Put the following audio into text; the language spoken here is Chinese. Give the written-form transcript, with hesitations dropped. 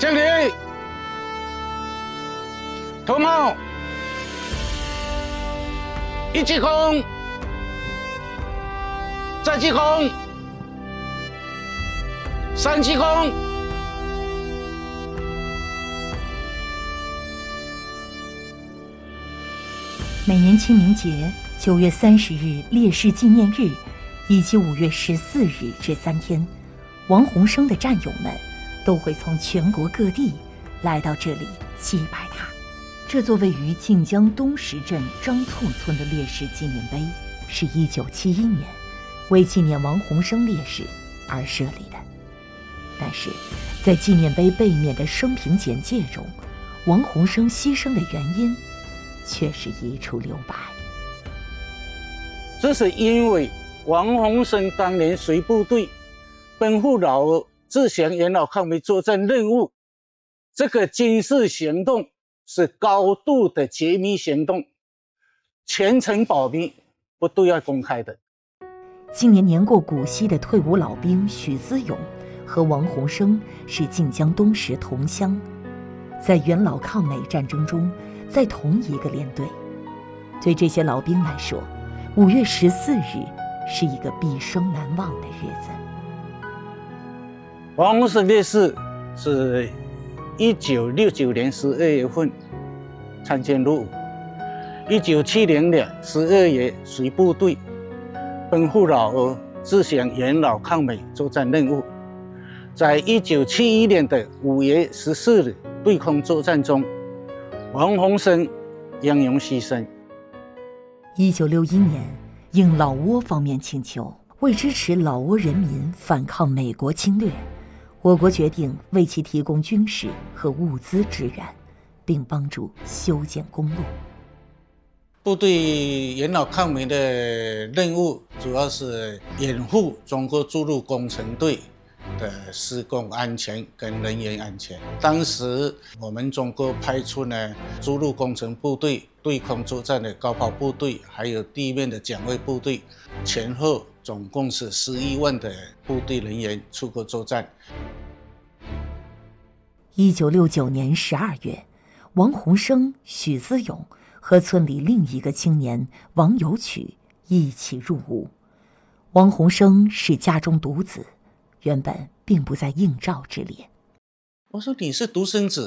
敬礼，头帽，一鞠躬，再鞠躬，三鞠躬。 每年清明节、9月30日烈士纪念日，以及5月14日这3天，王鸿生的战友们都会从全国各地来到这里祭拜他。这座位于晋江东石镇张厝村的烈士纪念碑，是1971年为纪念王鸿生烈士而设立的。但是，在纪念碑背面的生平简介中，王鸿生牺牲的原因却是一处留白。 这是因为王鸿生当年随部队奔赴老挝执行元老抗美作战任务，这个军事行动是高度的绝密行动，全程保密，不对外公开的。 今年年过古稀的退伍老兵许资勇和王鸿生是晋江东石同乡，在元老抗美战争中在同一个连队。对这些老兵来说，5月14日是一个毕生难忘的日子。 王鸿生烈士是1969年12月份参军入伍，1970年12月随部队奔赴老挝执行元老抗美作战任务，在1971年的5月14日对空作战中，王鸿生英勇牺牲。 1961年，应老挝方面请求，为支持老挝人民反抗美国侵略，我国决定为其提供军事和物资支援，并帮助修建公路。 部队元老抗美的任务主要是掩护中国驻陆工程队的施工安全跟人员安全。当时我们中国派出呢驻陆工程部队、对空作战的高炮部队，还有地面的蒋卫部队，前后总共是11万的部队人员出国作战。 1969年12月，王鸿生、许资勇和村里另一个青年王有曲一起入伍。王鸿生是家中独子，原本并不在应召之列。 我说你是独生子，